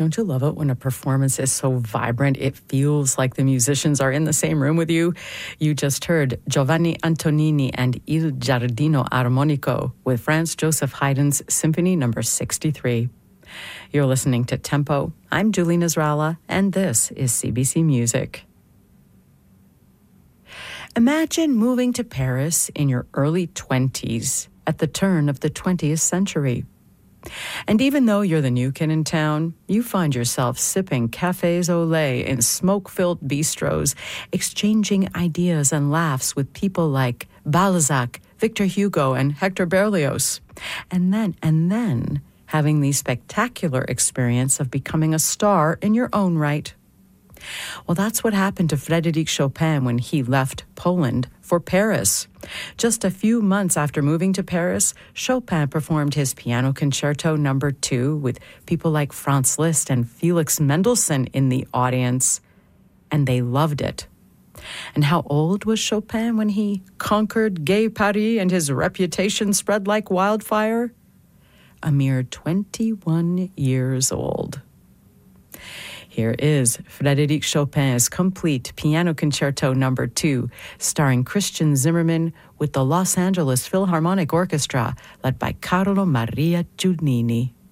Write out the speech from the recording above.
Don't you love it when a performance is so vibrant it feels like the musicians are in the same room with you? You just heard Giovanni Antonini and Il Giardino Armonico with Franz Joseph Haydn's Symphony No. 63. You're listening to Tempo. I'm Julie Nasrallah, and this is CBC Music. Imagine moving to Paris in your early 20s at the turn of the 20th century. And even though you're the new kid in town, you find yourself sipping cafés au lait in smoke-filled bistros, exchanging ideas and laughs with people like Balzac, Victor Hugo, and Hector Berlioz. And then having the spectacular experience of becoming a star in your own right. Well, that's what happened to Frédéric Chopin when he left Poland for Paris. Just a few months after moving to Paris, Chopin performed his Piano Concerto No. 2 with people like Franz Liszt and Felix Mendelssohn in the audience, and they loved it. And how old was Chopin when he conquered Gay Paris and his reputation spread like wildfire? A mere 21 years old. Here is Frédéric Chopin's complete Piano Concerto No. 2, starring Christian Zimmerman with the Los Angeles Philharmonic Orchestra, led by Carlo Maria Giulini.